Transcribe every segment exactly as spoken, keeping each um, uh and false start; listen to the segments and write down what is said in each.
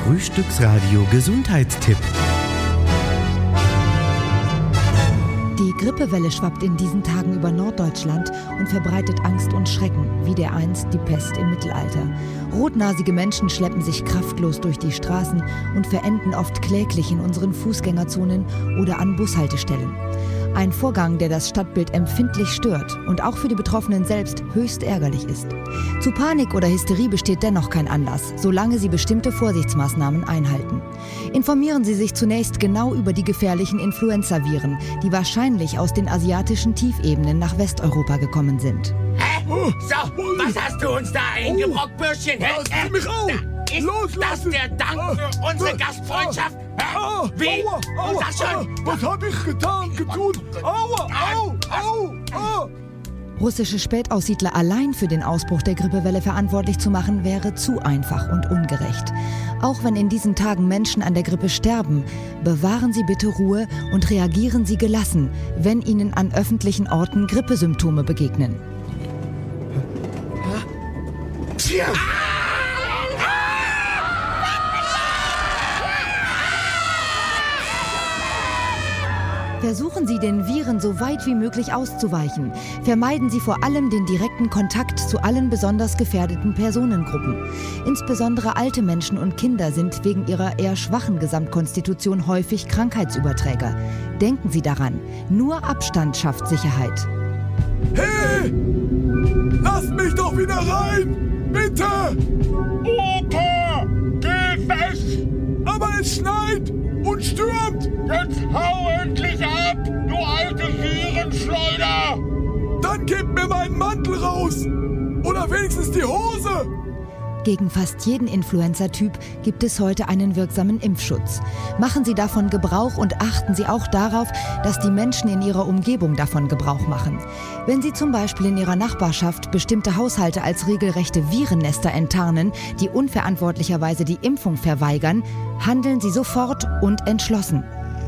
Frühstücksradio Gesundheitstipp. Die Grippewelle schwappt in diesen Tagen über Norddeutschland und verbreitet Angst und Schrecken, wie dereinst die Pest im Mittelalter. Rotnasige Menschen schleppen sich kraftlos durch die Straßen und verenden oft kläglich in unseren Fußgängerzonen oder an Bushaltestellen. Ein Vorgang, der das Stadtbild empfindlich stört und auch für die Betroffenen selbst höchst ärgerlich ist. Zu Panik oder Hysterie besteht dennoch kein Anlass, solange Sie bestimmte Vorsichtsmaßnahmen einhalten. Informieren Sie sich zunächst genau über die gefährlichen Influenzaviren, die wahrscheinlich aus den asiatischen Tiefebenen nach Westeuropa gekommen sind. Hä? So, was hast du uns da eingebrockt, Bürschchen? Lass Hä? mich auf! Ist Loslassen! das der Dank für unsere Gastfreundschaft? Hä? Ah, Wie? Aua, aua, Sag schon! ah, was hab ich getan, getun? Aua, au, au, ah. Russische Spätaussiedler allein für den Ausbruch der Grippewelle verantwortlich zu machen, wäre zu einfach und ungerecht. Auch wenn in diesen Tagen Menschen an der Grippe sterben, bewahren Sie bitte Ruhe und reagieren Sie gelassen, wenn Ihnen an öffentlichen Orten Grippesymptome begegnen. Tja. Versuchen Sie, den Viren so weit wie möglich auszuweichen. Vermeiden Sie vor allem den direkten Kontakt zu allen besonders gefährdeten Personengruppen. Insbesondere alte Menschen und Kinder sind wegen ihrer eher schwachen Gesamtkonstitution häufig Krankheitsüberträger. Denken Sie daran, nur Abstand schafft Sicherheit. Hey! Lasst mich doch wieder rein! Bitte! Opa! Geh fest! Aber es schneit und stürmt! Jetzt hau endlich ab, du alte Virenschleuder! Dann gebt mir meinen Mantel raus! Oder wenigstens die Hose! Gegen fast jeden Influenza-Typ gibt es heute einen wirksamen Impfschutz. Machen Sie davon Gebrauch und achten Sie auch darauf, dass die Menschen in Ihrer Umgebung davon Gebrauch machen. Wenn Sie zum Beispiel in Ihrer Nachbarschaft bestimmte Haushalte als regelrechte Virennester enttarnen, die unverantwortlicherweise die Impfung verweigern, handeln Sie sofort und entschlossen.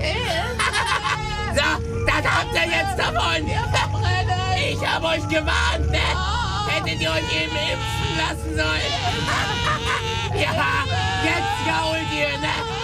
So, das habt ihr jetzt davon! Ich hab euch gewarnt, ne? Hättet ihr euch eben impfen lassen sollen. Ja, jetzt gault ihr, ne?